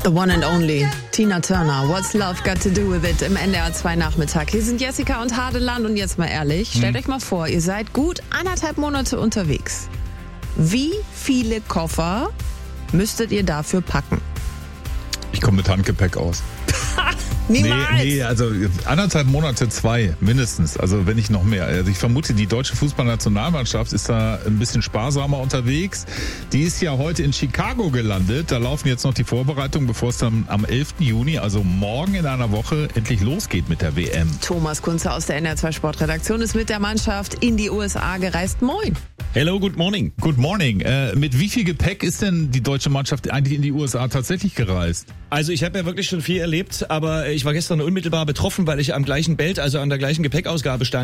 The one and only Tina Turner. What's love got to do with it? Im NDR 2 Nachmittag. Hier sind Jessica und Hadeland und jetzt mal ehrlich, stellt euch mal vor, ihr seid gut 1,5 Monate unterwegs. Wie viele Koffer müsstet ihr dafür packen? Ich komme mit Handgepäck aus. Niemals! Nee, also 1,5 Monate, 2 mindestens, also wenn nicht noch mehr. Also ich vermute, die deutsche Fußballnationalmannschaft ist da ein bisschen sparsamer unterwegs. Die ist ja heute in Chicago gelandet, da laufen jetzt noch die Vorbereitungen, bevor es dann am 11. Juni, also morgen in einer Woche, endlich losgeht mit der WM. Thomas Kunze aus der NDR 2 Sportredaktion ist mit der Mannschaft in die USA gereist. Moin! Hello, good morning. Good morning. Mit wie viel Gepäck ist denn die deutsche Mannschaft eigentlich in die USA tatsächlich gereist? Also ich habe ja wirklich schon viel erlebt, aber ich war gestern unmittelbar betroffen, weil ich am gleichen Belt, also an der gleichen Gepäckausgabe stand.